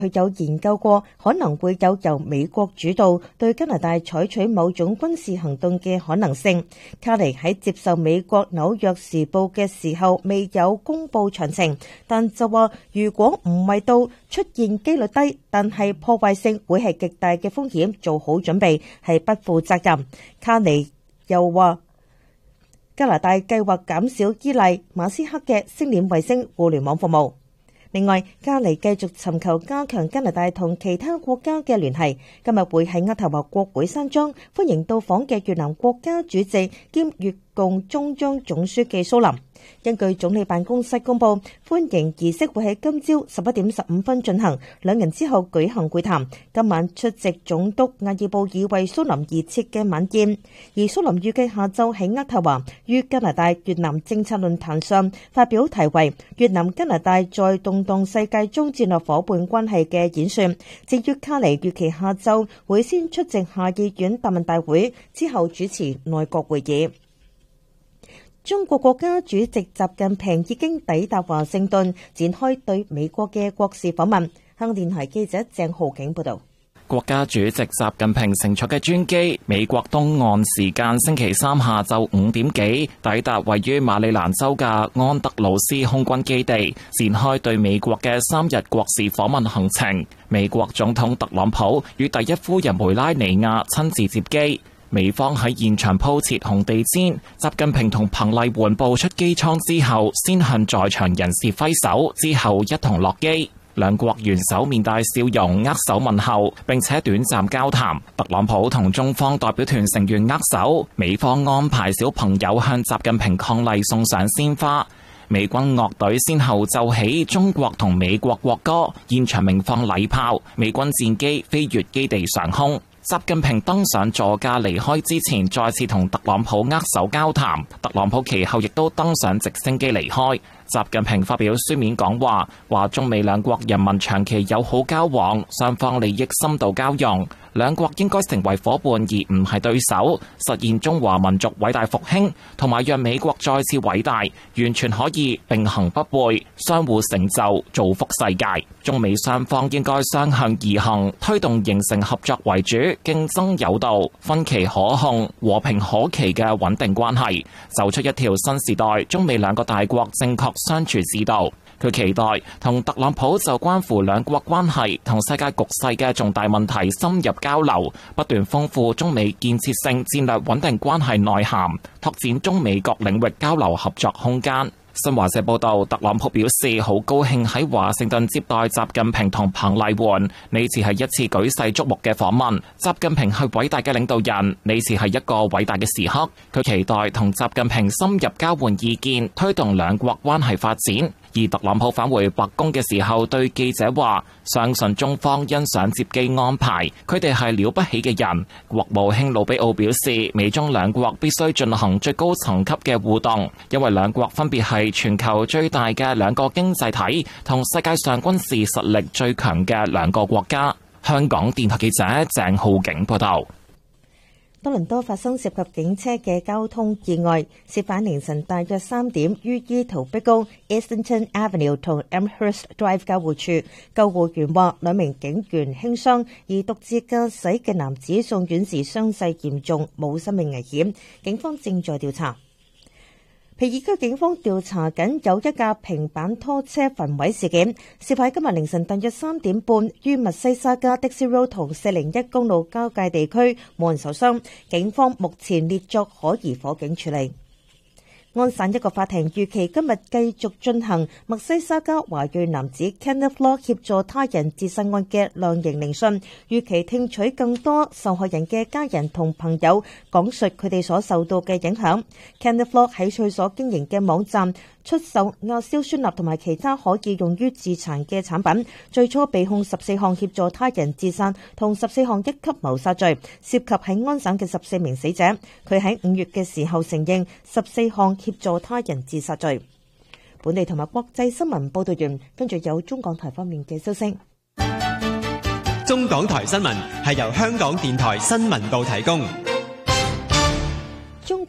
佢有研究過可能會有由美國主導對加拿大採取某種軍事行動嘅可能性。卡尼喺接受美國紐約時報嘅時候未有公布詳情，但就話如果唔係到出現機率低，但係破壞性會係極大嘅風險，做好準備係不負責任。卡尼又話加拿大計劃減少依賴馬斯克嘅星鏈衛星互聯網服務。另外，加尼繼續尋求加強加拿大同其他國家嘅聯繫。今日會喺渥太華國會山莊歡迎到訪嘅越南國家主席兼越共中央總書記蘇林。根據總理辦公室公佈，歡迎儀式會喺今朝11:15進行，兩人之後舉行會談。今晚出席總督亞爾布爾為蘇林而設嘅晚宴，而蘇林預計下晝喺渥太華於加拿大越南政策論壇上發表題為《越南加拿大在動盪世界中戰略夥伴關係》嘅演說。至於卡尼預期下晝會先出席下議院答問大會，之後主持內閣會議。中國國家主席習近平已經抵達華盛頓，展開對美國嘅國事訪問。香港電台記者鄭浩景報道。 國家主席習近平乘坐嘅專機，美國東岸時間星期三下晝5點幾抵達位於馬里蘭州嘅安德魯斯空軍基地，展開對美國嘅3日國事訪問行程。美國總統特朗普與第一夫人梅拉尼亞親自接機。美方喺現場鋪設紅地毯，習近平同彭麗媛步出機艙之後，先向在場人士揮手，之後一同落機。兩國元首面帶笑容握手問候，並且短暫交談。特朗普同中方代表團成員握手，美方安排小朋友向習近平伉儷送上鮮花。美軍樂隊先後奏起中國同美國國歌，現場鳴放禮炮，美軍戰機飛越基地上空。習近平登上座駕離開之前，再次同特朗普握手交談。特朗普其後亦都登上直升機離開。習近平發表書面講話，話中美兩國人民長期友好交往，雙方利益深度交融，兩國應該成為夥伴而唔係對手，實現中華民族偉大復興，同埋讓美國再次偉大，完全可以並行不悖，相互成就，造福世界。中美雙方應該雙向而行，推動形成合作為主、競爭有道、分歧可控、和平可期嘅穩定關係，走出一條新時代中美兩個大國正確相處之道。佢期待同特朗普就關乎兩國關係同世界局勢嘅重大問題深入交流，不斷豐富中美建設性戰略穩定關係內涵，拓展中美各領域交流合作空間。新華社報道，特朗普表示好高興喺華盛頓接待習近平同彭麗媛，呢次係一次舉世矚目嘅訪問。習近平係偉大嘅領導人，呢次係一個偉大嘅時刻。佢期待同習近平深入交換意見，推動兩國關係發展。而特朗普返回白宮嘅時候對記者話，相信中方欣賞接機安排，佢哋係了不起嘅人。國務卿魯比奧表示，美中兩國必須進行最高層級嘅互動，因為兩國分別係全球最大嘅兩個經濟體同世界上軍事實力最強嘅兩個國家。香港電台記者鄭浩景報道。 多倫多發生涉及警車嘅交通意外，事發凌晨大約3點，於伊圖碧高 Islington Avenue 同 Amherst Drive 交匯處。救護員話兩名警員輕傷，而獨自駕駛嘅男子送院時傷勢嚴重，冇生命危險。警方正在調查。皮爾區警方調查緊有一架平板拖車焚毀事件，事發今日凌晨大約3點半，於密西沙加 Dixie Road 同401公路交界地區，冇人受傷。警方目前列作可疑火警處理。安省一個法庭預期今日繼續進行密西沙加華裔男子 Kenneth Law 協助他人自殺案嘅量刑聆訊，預期聽取更多受害人嘅家人同朋友講述佢哋所受到嘅影響。Kenneth Law 喺佢所經營嘅網站出售亞硝酸鈉同埋其他可以用於自殘嘅產品，最初被控14項協助他人自殺同14項一級謀殺罪，涉及喺安省嘅14名死者。佢喺5月嘅時候承認14項協助他人自殺罪。本地同埋國際新聞報道完，跟住有中港台方面嘅消息。 中港台新聞係由香港電台新聞部提供。 中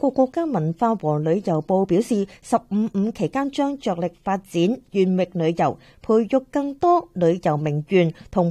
國國家文化和旅遊部表示，15.5期間將着力發展縣域旅遊，培育更多旅遊名園同